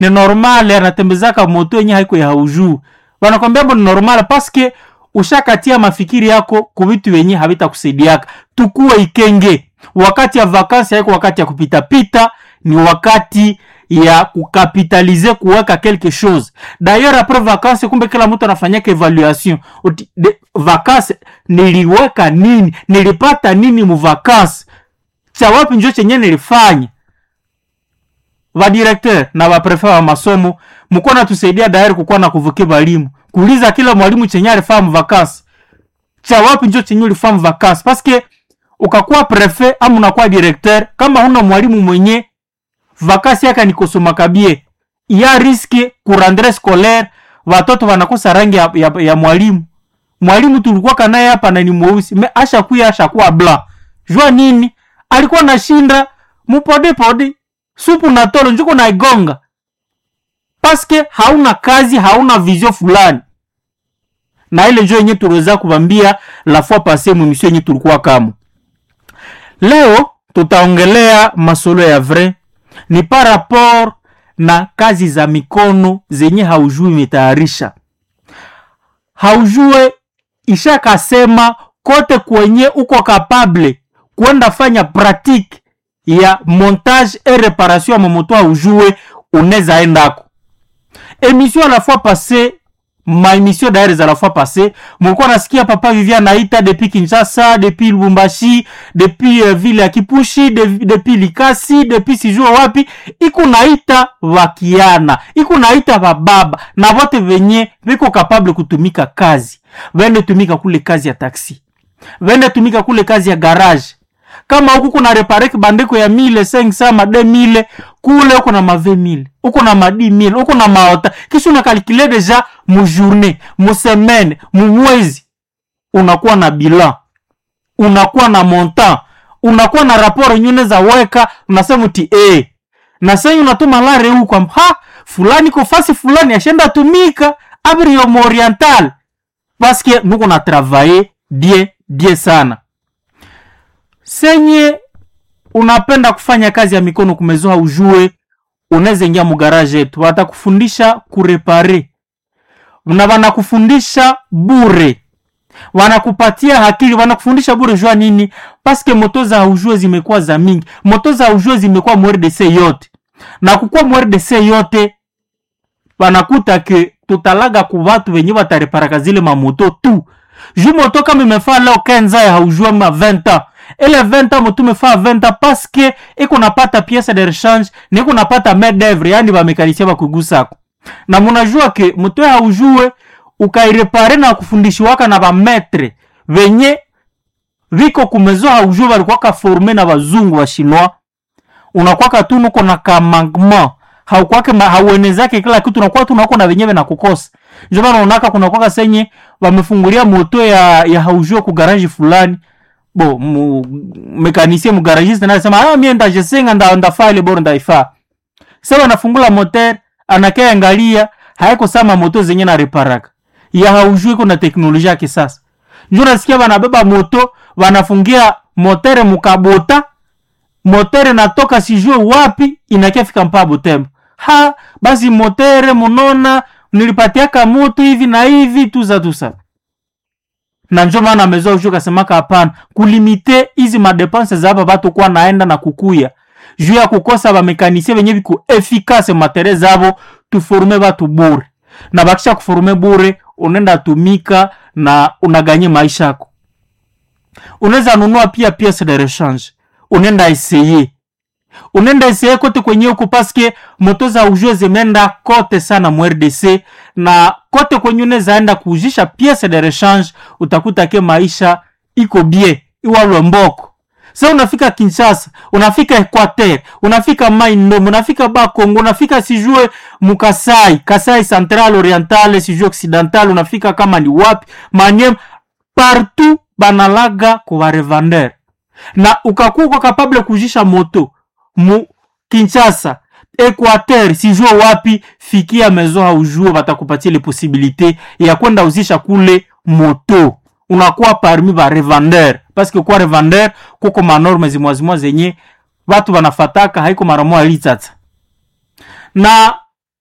ni normal anatembezaka moto yenye haiko ya haujuu. Wanakwambia ni normal paske ushakatia mafikiri yako ku vitu yenye havitakusaidiaka. Tukue ikenge. Wakati ya vakansi haiko wakati ya kupita pita, ni wakati ya kukapitalize kuweka quelque chose. D'ailleurs après vacances kumbe kila mtu anafanyaka evaluation. Vacances niliweka nini? Nilipata nini mu vacances? Cha wapi njoo chenye nilifanya? Va directeur na va prefet wa masomo mko na tusaidia d'ailleurs kukuwa na kuvukia walimu. Kuuliza kila mwalimu chenye alifahamu vacances. Cha wapi njoo chenye ulifahamu vacances? Parce que ukakuwa prefet ama unakuwa directeur kama huna mwalimu mwenye vacances yaka ni kusoma kabie, ya riske kurandre scolaire, watoto wanakosa rangi ya mwalimu. Mwalimu tulikuwa kanaye hapa na ni mweusi, me ashakuwa bla. Jua nini? Alikuwa nashinda mupode supu na tolo njuko na igonga. Paske hauna kazi, hauna vision fulani. Na ile njoo yenye tuliweza kubambia la fois passée mu mission yenye tulikuwa kama. Leo tutaongelea masolo ya vrai ni par rapport na kazi za mikono zenye haujui metayarisha. Haujue ishaka sema kote kwenye uko capable kwenda fanya pratique ya montage et réparation ya moto haujue unaweza endako. Émission la fois passée, ma émission d'ailleurs la fois passée, mlikuwa nasikia papa Vivian naita depuis Kinshasa, depuis Lubumbashi, depuis ville ya Kipushi, depuis Likasi, depuis sijua wapi, iko naita wakiana, iko naita bababa na wote venye viko capable kutumika kazi. Wende tumika kule kazi ya taxi. Wende tumika kule kazi ya garage. Kama huku kuna reparek bandeko ya 1500 ma 2000, kule uko na ma 20000, uko na ma 10000, uko na maota. Kisha unakalkile deja mu journée, mu semaine, mu mwezi. Unakuwa na bilan. Unakuwa na montant. Unakuwa na rapport nyune za weka, unasema uti na sasa unatuma lare huko fulani ko fasi fulani ashenda tumika abri yo oriental. Parce que nous on a travaillé bien sana. Senye unapenda kufanya kazi ya mikono kumezoa ujue, unaweza ingia mu garage yetu, watakufundisha kurepare. Wanakufundisha bure. Wanakupatia akili, wanakufundisha bure jua nini? Paske moto za ujue zimekuwa za mingi. Moto za ujue zimekuwa mu RDC yote. Na kukua mu RDC yote wanakuta ke tutalaga ku watu wenye watareparaka zile mamoto tu. Ju moto kama imefaa leo kenza ya haujua ma 20 ans. Ele 20 ans moto imefaa 20 ans paske iko napata pièce de rechange, niko napata main d'œuvre, yani ba mekanisia ba kugusako. Na munajua ke moto ya haujue ukairepare na kufundishi waka na ba maître venye viko kumezoa haujue walikuwa ka former na wazungu wa Chinois. Unakuwa tu nuko na kamangma. Haukwake hauenezake kila kitu, unakuwa tu unako na wenyewe na kukosa. Ndio maana unaka kuna kwa senye wamefungulia moto ya haujue ku garage fulani. Bo mekanisie mu garagiste na anasema mimi ndajesenga ndafaa ile bora ndaifa. Sasa anafungula moteur, anakaya angalia, haiko sama moto zenye na reparaka. Ya haujue kuna teknolojia ya kisasa. Ndio nasikia wanabeba moto, wanafungia moteur mukabota. Motere natoka sijue wapi inakefika mpabo tembo. Basi motere munona nilipatiaka moto hivi na hivi tuza. Na njoo maana amezoa ujue kasemaka hapana, kulimite hizi madepense za hapa watu kwa naenda na kukuya. Juu ya kukosa ba mekanisie wenye biko efficace matere zabo tuforme watu bure. Na bakisha kuforme bure unaenda tumika na unaganye maisha yako. Unaweza nunua pia pièce de rechange. Unenda essayer kote kwenye uko paske moto za ujue zemenda kote sana mu RDC, na kote kwenye unaweza enda kujisha pièce de rechange utakuta ke maisha iko bien iwalwe mboko. Sasa unafika Kinshasa, unafika Equateur, unafika Maindombe, unafika Bakongo, unafika sijue Kasai Central Oriental, sijue Occidental, unafika kama ni wapi Manyema, partout banalaga kwa revendeur. Na ukakuwa capable kujisha moto mu Kinshasa, Equateur, sijua wapi, fikia mezo haujue watakupatia ile possibilité ya kwenda uzisha kule moto. Unakuwa parmi ba revendeur, parce que kwa revendeur kuko manorme zimwazimwa zenye watu wanafataka haiko mara moja litata. Na